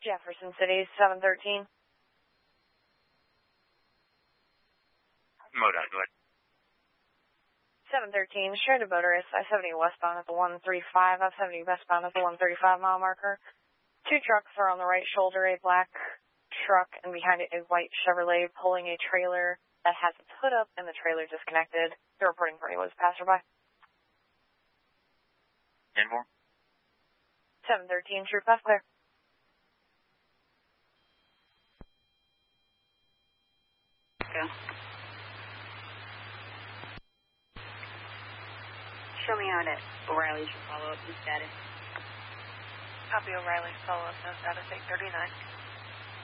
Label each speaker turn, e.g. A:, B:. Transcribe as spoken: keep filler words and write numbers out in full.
A: Jefferson City, seven thirteen.
B: MoDOT, go ahead.
A: seven thirteen, shared a motorist, I seventy westbound at the one thirty-five, I seventy westbound at the one thirty-five mile marker. Two trucks are on the right shoulder, a black truck, and behind it a white Chevrolet pulling a trailer that has its hood up and the trailer disconnected. They're reporting for anyone who's passerby.
B: ten more.
A: seven thirteen, true pass clear.
C: Go. Show me how that O'Reilly should follow up the status.
A: Copy O'Reilly, follow up, no status, eight thirty-nine.